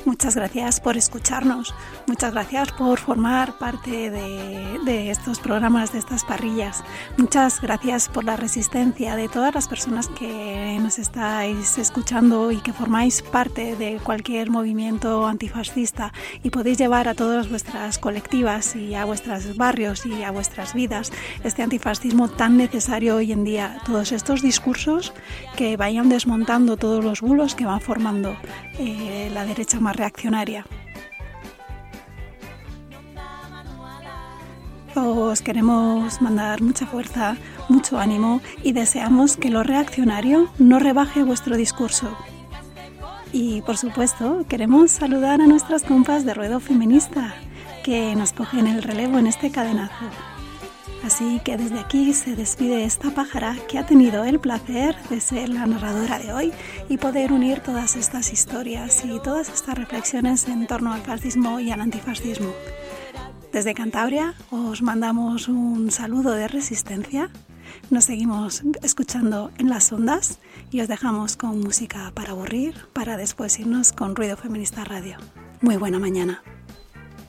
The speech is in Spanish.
Muchas gracias por escucharnos, muchas gracias por formar parte de estos programas, de estas parrillas. Muchas gracias por la resistencia de todas las personas que nos estáis escuchando y que formáis parte de cualquier movimiento antifascista y podéis llevar a todas vuestras colectivas y a vuestros barrios y a vuestras vidas este antifascismo tan necesario hoy en día. Todos estos discursos que vayan desmontando todos los bulos que van formando la derecha más reaccionaria. Os queremos mandar mucha fuerza, mucho ánimo y deseamos que lo reaccionario no rebaje vuestro discurso. Y por supuesto queremos saludar a nuestras compas de Ruedo Feminista que nos cogen el relevo en este cadenazo. Así que desde aquí se despide esta pájara que ha tenido el placer de ser la narradora de hoy y poder unir todas estas historias y todas estas reflexiones en torno al fascismo y al antifascismo. Desde Cantabria os mandamos un saludo de resistencia, nos seguimos escuchando en las ondas y os dejamos con música para aburrir, para después irnos con Ruido Feminista Radio. Muy buena mañana.